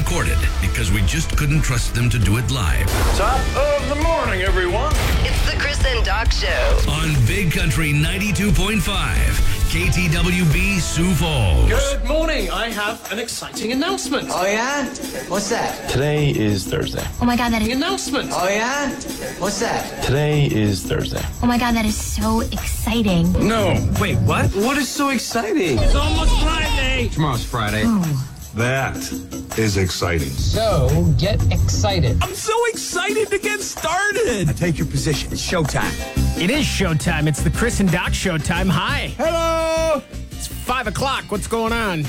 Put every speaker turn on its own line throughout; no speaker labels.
pre-recorded because we just couldn't trust them to do it live.
Top of the morning, everyone.
It's the Chris and Doc Show.
On Big Country 92.5, KTWB Sioux Falls.
Good morning. I have an exciting announcement.
Oh, yeah? What's that?
Today is Thursday.
Oh my God, that is...
Announcement.
Oh, yeah? What's that?
Today is Thursday.
Oh my God, that is so exciting.
No.
Wait, what? What is so exciting?
It's almost Friday.
Tomorrow's Friday.
That is exciting.
So, get excited.
I'm so excited to get started.
Take your position. It's showtime.
It is showtime. It's the Chris and Doc showtime. Hi.
Hello.
It's 5 o'clock. What's going on?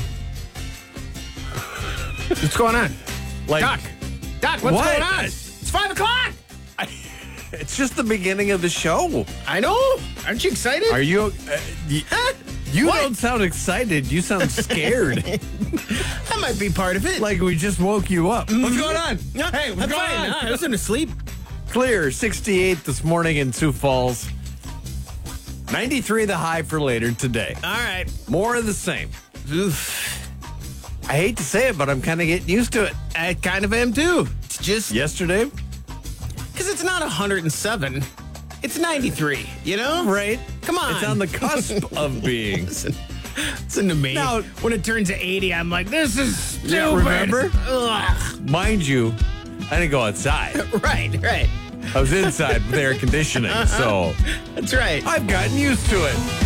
What's going on?
Like,
Doc, what's
What?
going on? It's 5 o'clock.
it's just the beginning of the show.
I know. Aren't you excited?
Are you? You
What?
don't sound excited. You sound scared.
That might be part of it.
Like we just woke you up. What's going on?
Hey, what's going on? I wasn't asleep.
Clear, 68 this morning in Sioux Falls. 93 the high for later today.
All right.
More of the same. I hate to say it, but I'm kind of getting used to it.
I kind of am too. It's just
Yesterday,
because it's not 107. It's 93, you know?
right?
Come on.
It's on the cusp of being.
Listen to me.
Now-
when it turns to 80, I'm like, this is stupid.
Yeah, remember?
Ugh.
Mind you, I didn't go outside.
Right.
I was inside with air conditioning, so
That's right.
I've gotten used to it.